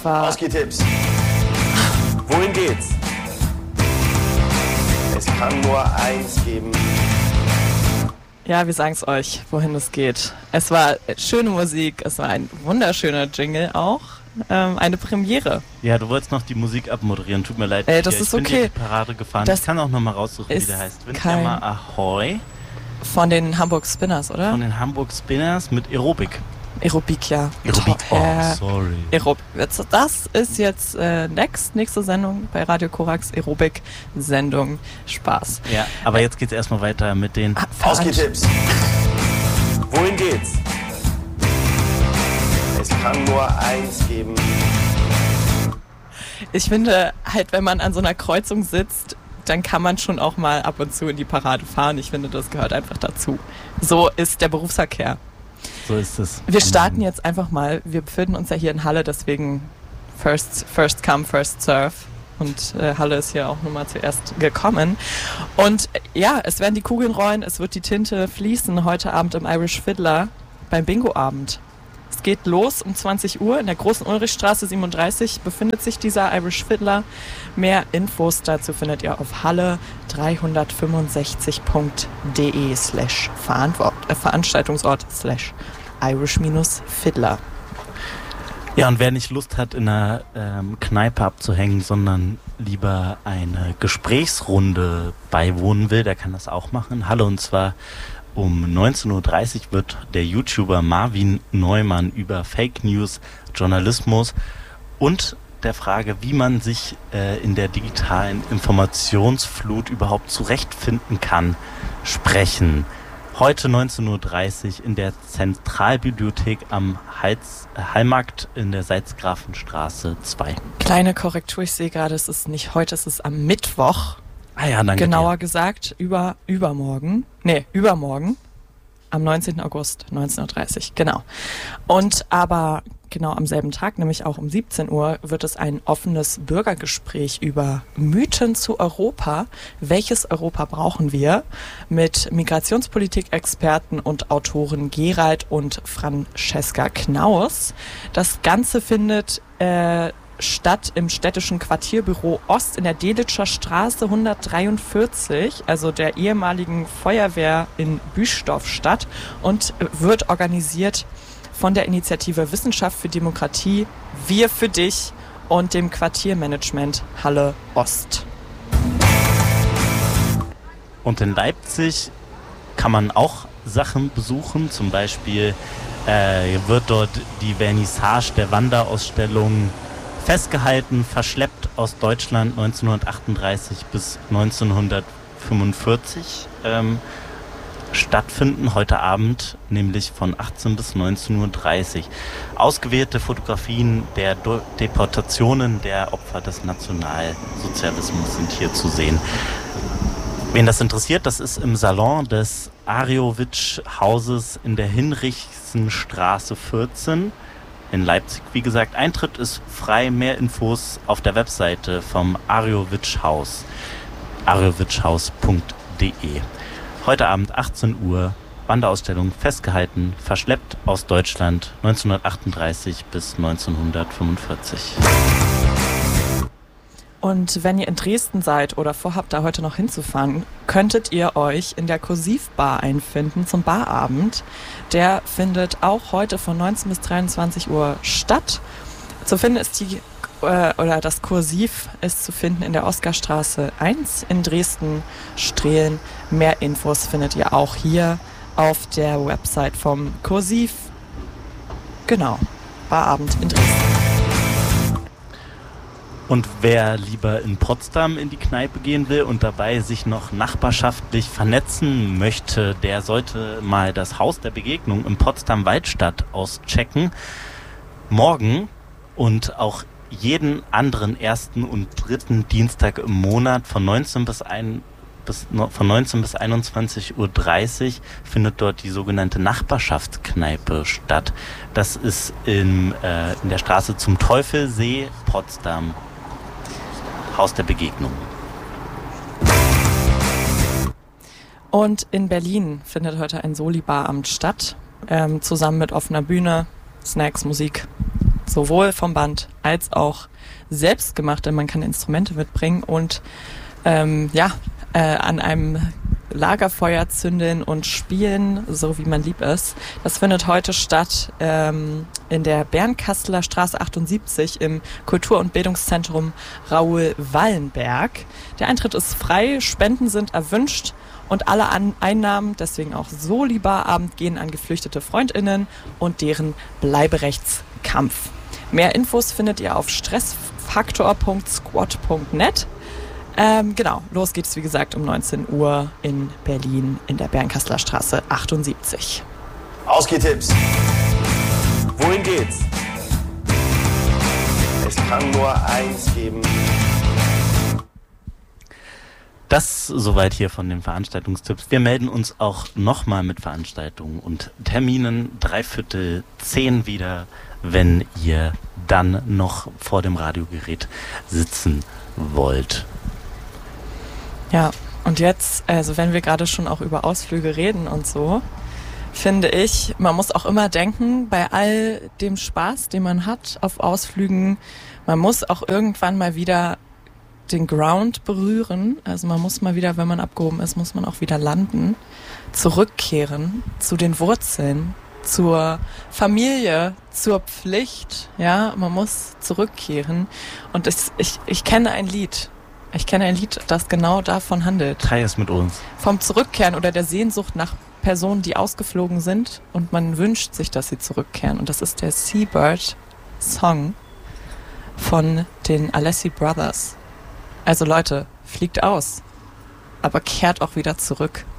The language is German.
war... Ausgehtipps. Wohin geht's? Es kann nur eins geben. Ja, wir sagen es euch, wohin es geht. Es war schöne Musik, es war ein wunderschöner Jingle auch. Eine Premiere. Ja, du wolltest noch die Musik abmoderieren, tut mir leid. Das ist ich bin okay. Die Parade gefahren. Das ich kann auch nochmal raussuchen, wie der heißt. Windjammer Ahoy. Von den Hamburg Spinners, oder? Von den Hamburg Spinners mit Aerobik. Aerobik, ja. Aerobik, sorry. Das ist jetzt nächste Sendung bei Radio Korax, Aerobik-Sendung. Spaß. Ja, aber jetzt geht's erstmal weiter mit den Ausgehtipps. Wohin geht's? Es kann nur eins geben. Ich finde halt, wenn man an so einer Kreuzung sitzt, dann kann man schon auch mal ab und zu in die Parade fahren. Ich finde, das gehört einfach dazu. So ist der Berufsverkehr. So ist es. Wir starten jetzt einfach mal. Wir befinden uns ja hier in Halle, deswegen first come, first serve. Und Halle ist hier auch nun mal zuerst gekommen. Und ja, es werden die Kugeln rollen, es wird die Tinte fließen heute Abend im Irish Fiddler beim Bingo-Abend. Es geht los um 20 Uhr. In der Großen Ulrichstraße 37 befindet sich dieser Irish Fiddler. Mehr Infos dazu findet ihr auf halle365.de/Veranstaltungsort/Irish-Fiddler. Ja, und wer nicht Lust hat, in einer Kneipe abzuhängen, sondern lieber eine Gesprächsrunde beiwohnen will, der kann das auch machen. Halle, und zwar um 19.30 Uhr wird der YouTuber Marvin Neumann über Fake News, Journalismus und der Frage, wie man sich in der digitalen Informationsflut überhaupt zurechtfinden kann, sprechen. Heute 19.30 Uhr in der Zentralbibliothek am Hallmarkt in der Salzgrafenstraße 2. Kleine Korrektur, ich sehe gerade, es ist nicht heute, es ist am Mittwoch. Ah ja, danke. Genauer gesagt, übermorgen, am 19. August, 19.30 Uhr, genau. Und aber genau am selben Tag, nämlich auch um 17 Uhr, wird es ein offenes Bürgergespräch über Mythen zu Europa. Welches Europa brauchen wir? Mit Migrationspolitik-Experten und Autoren Gerald und Francesca Knaus. Das Ganze findet statt im städtischen Quartierbüro Ost in der Delitscher Straße 143, also der ehemaligen Feuerwehr in Büstorf statt, und wird organisiert von der Initiative Wissenschaft für Demokratie, Wir für dich und dem Quartiermanagement Halle Ost. Und in Leipzig kann man auch Sachen besuchen, zum Beispiel wird dort die Vernissage der Wanderausstellung festgehalten, verschleppt aus Deutschland 1938 bis 1945 stattfinden, heute Abend, nämlich von 18 bis 19.30 Uhr. Ausgewählte Fotografien der Deportationen der Opfer des Nationalsozialismus sind hier zu sehen. Wen das interessiert, das ist im Salon des Arjowitsch-Hauses in der Hinrichsenstraße 14 in Leipzig. Wie gesagt, Eintritt ist frei. Mehr Infos auf der Webseite vom Arjowitsch-Haus, arjowitschhaus.de. Heute Abend 18 Uhr, Wanderausstellung festgehalten, verschleppt aus Deutschland 1938 bis 1945. Und wenn ihr in Dresden seid oder vorhabt, da heute noch hinzufahren, könntet ihr euch in der Kursivbar einfinden zum Barabend. Der findet auch heute von 19 bis 23 Uhr statt. Zu finden ist das Kursiv ist zu finden in der Oskarstraße 1 in Dresden-Strehlen. Mehr Infos findet ihr auch hier auf der Website vom Kursiv. Genau, Barabend in Dresden. Und wer lieber in Potsdam in die Kneipe gehen will und dabei sich noch nachbarschaftlich vernetzen möchte, der sollte mal das Haus der Begegnung in Potsdam-Waldstadt auschecken. Morgen und auch jeden anderen ersten und dritten Dienstag im Monat von 19 bis 21.30 Uhr findet dort die sogenannte Nachbarschaftskneipe statt. Das ist in der Straße zum Teufelsee, Potsdam. Haus der Begegnung. Und in Berlin findet heute ein Soli-Barabend statt, zusammen mit offener Bühne, Snacks, Musik. sowohl vom Band als auch selbst gemacht, denn man kann Instrumente mitbringen und an einem Lagerfeuer zünden und spielen, so wie man lieb ist. Das findet heute statt in der Bernkasseler Straße 78 im Kultur- und Bildungszentrum Raoul Wallenberg. Der Eintritt ist frei, Spenden sind erwünscht und alle Einnahmen, deswegen auch so lieber Abend, gehen an geflüchtete FreundInnen und deren Bleiberechtskampf. Mehr Infos findet ihr auf stressfaktor.squad.net. Genau, los geht's wie gesagt um 19 Uhr in Berlin in der Bernkasseler Straße 78. Ausgehtipps. Wohin geht's? Es kann nur eins geben. Das soweit hier von den Veranstaltungstipps. Wir melden uns auch nochmal mit Veranstaltungen und Terminen 9:45 wieder, wenn ihr dann noch vor dem Radiogerät sitzen wollt. Ja, und jetzt, also wenn wir gerade schon auch über Ausflüge reden und so, finde ich, man muss auch immer denken, bei all dem Spaß, den man hat auf Ausflügen, man muss auch irgendwann mal wieder den Ground berühren. Also man muss mal wieder, wenn man abgehoben ist, muss man auch wieder landen, zurückkehren zu den Wurzeln, zur Familie, zur Pflicht. Ja, man muss zurückkehren. Und ich kenne ein Lied. Ich kenne ein Lied, das genau davon handelt. Teil es mit uns. Vom Zurückkehren oder der Sehnsucht nach Personen, die ausgeflogen sind und man wünscht sich, dass sie zurückkehren. Und das ist der Seabird Song von den Alessi Brothers. Also Leute, fliegt aus, aber kehrt auch wieder zurück.